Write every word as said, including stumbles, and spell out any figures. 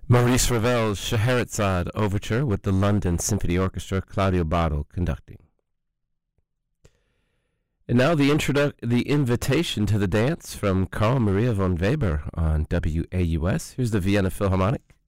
Maurice Ravel's Scheherazade Overture with the London Symphony Orchestra, Claudio Bardo conducting. And now the introdu- the invitation to the dance from Carl Maria von Weber on W A U S. Here's the Vienna Philharmonic.